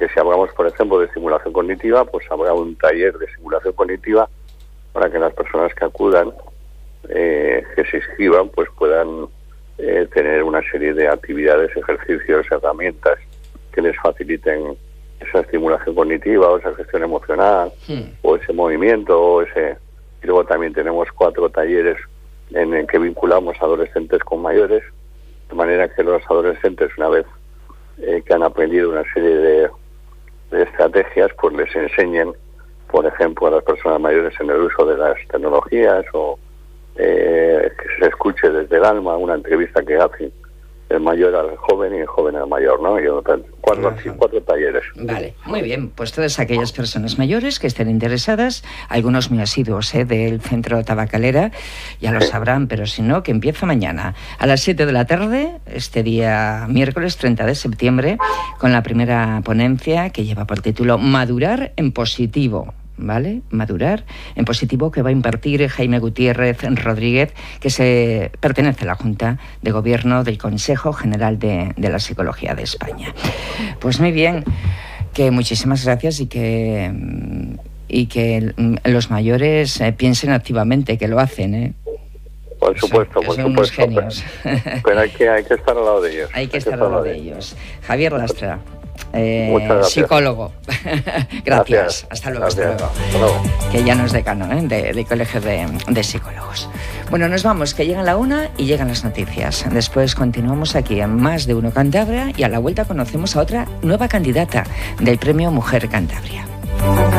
si hablamos, por ejemplo, de estimulación cognitiva, pues habrá un taller de estimulación cognitiva para que las personas que acudan, que se inscriban, pues puedan tener una serie de actividades, ejercicios, herramientas que les faciliten esa estimulación cognitiva o esa gestión emocional, o ese movimiento, o ese... Y luego también tenemos 4 talleres en el que vinculamos a adolescentes con mayores, de manera que los adolescentes, una vez que han aprendido una serie de estrategias, pues les enseñen, por ejemplo, a las personas mayores en el uso de las tecnologías, o que se escuche desde el alma una entrevista que hacen el mayor al joven y el joven al mayor, ¿no? Y 4 talleres. Vale, muy bien. Pues todas aquellas personas mayores que estén interesadas, algunos muy asiduos del Centro Tabacalera, ya lo sabrán, pero si no, que empieza mañana a las 7 de la tarde, este día miércoles 30 de septiembre, con la primera ponencia que lleva por título Madurar en Positivo. ¿Vale? Madurar en Positivo, que va a impartir Jaime Gutiérrez Rodríguez, que pertenece a la Junta de Gobierno del Consejo General de la Psicología de España. Pues muy bien, que muchísimas gracias y que los mayores piensen activamente, que lo hacen, ¿eh? Por supuesto, por supuesto. Unos genios. Pero hay que estar al lado de ellos. Hay que estar al lado de ellos. Javier Lastra, psicólogo. Gracias. Hasta luego. Que ya no es decano de Colegio de Psicólogos. Bueno, nos vamos, que llegan la 1 y llegan las noticias. Después continuamos aquí en Más de Uno Cantabria, y a la vuelta conocemos a otra nueva candidata del Premio Mujer Cantabria.